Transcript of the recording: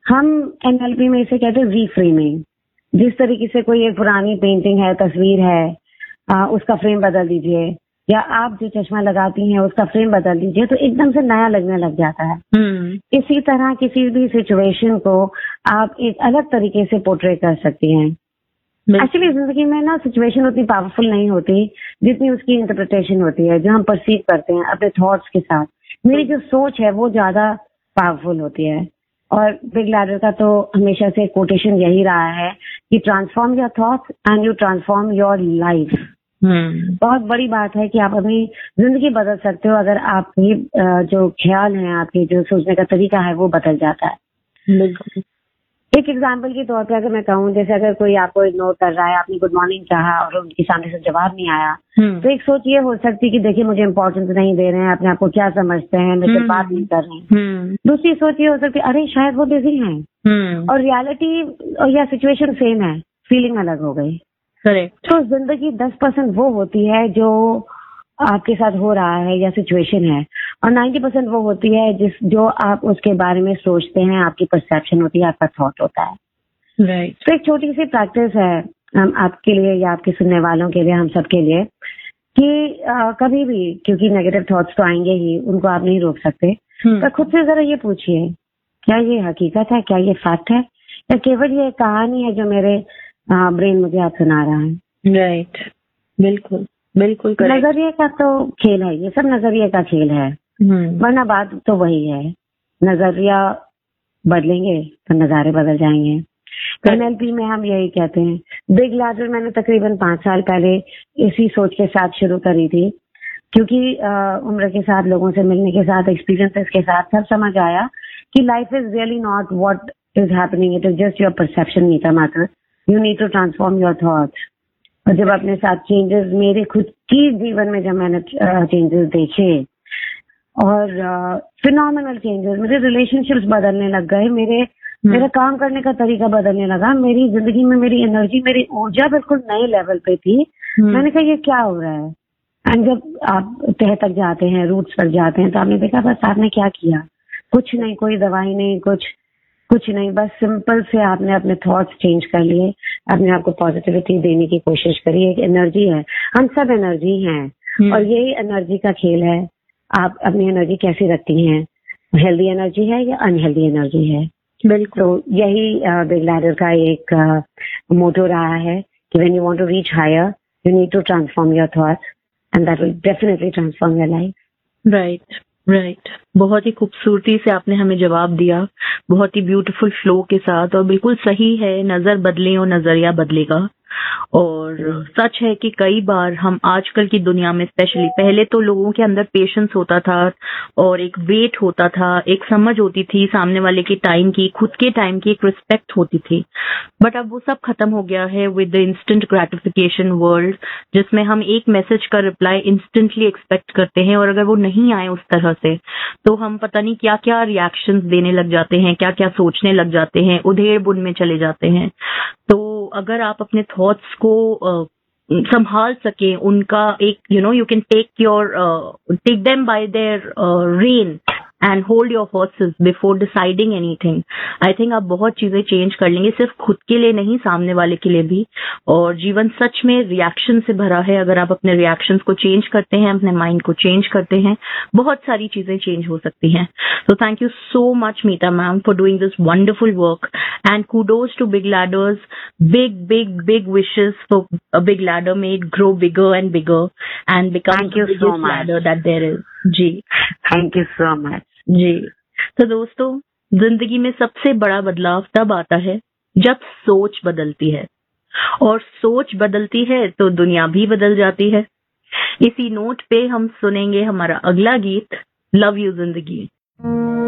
हम एनएलपी में इसे कहते हैं रीफ्रेमिंग। जिस तरीके से कोई एक पुरानी पेंटिंग है, तस्वीर है, उसका फ्रेम बदल दीजिए, या आप जो चश्मा लगाती हैं उसका फ्रेम बदल दीजिए, तो एकदम से नया लगने लग जाता है। इसी तरह किसी भी सिचुएशन को आप एक अलग तरीके से पोर्ट्रे कर सकती हैं। एक्चुअली जिंदगी में ना सिचुएशन उतनी पावरफुल नहीं होती जितनी उसकी इंटरप्रिटेशन होती है, जो हम परसीव करते हैं अपने थॉट्स के साथ। मेरी जो सोच है वो ज्यादा पावरफुल होती है। और बिग लैडर का तो हमेशा से कोटेशन यही रहा है कि transform your thoughts and you transform your life. बहुत बड़ी बात है कि आप अपनी जिंदगी बदल सकते हो अगर आपकी जो ख्याल है, आपके जो सोचने का तरीका है वो बदल जाता है। बिल्कुल। एक एग्जाम्पल के तौर पे अगर मैं कहूँ, जैसे अगर कोई आपको इग्नोर कर रहा है, आपने गुड मॉर्निंग कहा और उनके सामने से जवाब नहीं आया, तो एक सोच ये हो सकती है कि देखिए मुझे इम्पोर्टेंस नहीं दे रहे हैं, अपने आप को क्या समझते हैं, मेरे से बात नहीं कर रहे हैं। दूसरी सोच ये हो सकती है, अरे शायद वो बिजी हैं, और रियलिटी या सिचुएशन सेम है, फीलिंग अलग हो गई। करेक्ट। तो जिंदगी 10% वो होती है जो आपके साथ हो रहा है या सिचुएशन है, और 90% वो होती है जो आप उसके बारे में सोचते हैं, आपकी परसेप्शन होती है, आपका थॉट होता है। राइट। तो एक छोटी सी प्रैक्टिस है आपके लिए या आपके सुनने वालों के लिए, हम सब के लिए, कि कभी भी, क्योंकि नेगेटिव थॉट्स तो आएंगे ही, उनको आप नहीं रोक सकते, तो खुद से जरा ये पूछिए, क्या ये हकीकत है, क्या ये फैक्ट है, या केवल ये कहानी है जो मेरे ब्रेन मुझे आप सुना रहा है। राइट। बिल्कुल बिल्कुल। नजरिए का तो खेल है, ये सब नजरिए का खेल है, वरना बात तो वही है, नजरिया बदलेंगे तो नजारे बदल जाएंगे। एनएलपी में हम यही कहते हैं। बिग लैडर मैंने तकरीबन 5 साल पहले इसी सोच के साथ शुरू करी थी, क्योंकि उम्र के साथ, लोगों से मिलने के साथ, एक्सपीरियंसेस के साथ सब समझ आया कि life is really not what is happening, it is just your perception metre matter, you need to transform your thoughts. और जब अपने साथ चेंजेस, मेरे खुद की जीवन में जब मैंने चेंजेस देखे, और फिनोमिनल चेंजेस, मेरे रिलेशनशिप्स बदलने लग गए, मेरा काम करने का तरीका बदलने लगा, मेरी जिंदगी में मेरी एनर्जी, मेरी ऊर्जा बिल्कुल नए लेवल पे थी। मैंने कहा ये क्या हो रहा है। एंड जब आप तह तक जाते हैं, रूट्स पर जाते हैं, तो आपने देखा बस आपने क्या किया, कुछ नहीं, कोई दवाई नहीं, कुछ नहीं, बस सिंपल से आपने अपने थॉट्स चेंज कर लिए, अपने आप को पॉजिटिविटी देने की कोशिश करी। एक एनर्जी है, हम सब एनर्जी हैं, और यही एनर्जी का खेल है। आप अपनी एनर्जी कैसी रखती हैं, हेल्दी एनर्जी है या अनहेल्दी एनर्जी है। बिल्कुल। तो यही बिग लैडर का एक मोटो रहा है कि when you want to reach higher, you need to transform your thoughts and that will definitely transform your life. Right right. बहुत ही खूबसूरती से आपने हमें जवाब दिया, बहुत ही ब्यूटीफुल फ्लो के साथ, और बिल्कुल सही है, नजर बदले और नजरिया बदलेगा। और सच है कि कई बार हम आजकल की दुनिया में स्पेशली, पहले तो लोगों के अंदर पेशेंस होता था और एक वेट होता था, एक समझ होती थी सामने वाले के टाइम की, खुद के टाइम की एक रिस्पेक्ट होती थी। बट अब वो सब खत्म हो गया है with the instant gratification world, जिसमें हम एक मैसेज का रिप्लाई इंस्टेंटली एक्सपेक्ट करते हैं, और अगर वो नहीं आए उस तरह से तो हम पता नहीं क्या क्या रिएक्शंस देने लग जाते हैं, क्या क्या सोचने लग जाते हैं, उधेड़ बुन में चले जाते हैं। तो अगर आप अपने थॉट्स को संभाल सके, उनका एक you can take them by there rain and hold your horses before deciding anything. I think आप बहुत चीजें चेंज कर लेंगे, सिर्फ खुद के लिए नहीं, सामने वाले के लिए भी। और जीवन सच में रिएक्शन से भरा है। अगर आप अपने रिएक्शंस को चेंज करते हैं, अपने माइंड को चेंज करते हैं, बहुत सारी चीजें चेंज हो सकती हैं। तो thank you so much Meeta ma'am for doing this wonderful work, and kudos to Big Ladders. Big wishes for a Big Ladder may it grow bigger and bigger and become the biggest ladder that there is. Ji, thank you so much. जी। तो दोस्तों, जिंदगी में सबसे बड़ा बदलाव तब आता है जब सोच बदलती है, और सोच बदलती है तो दुनिया भी बदल जाती है। इसी नोट पे हम सुनेंगे हमारा अगला गीत, लव यू जिंदगी।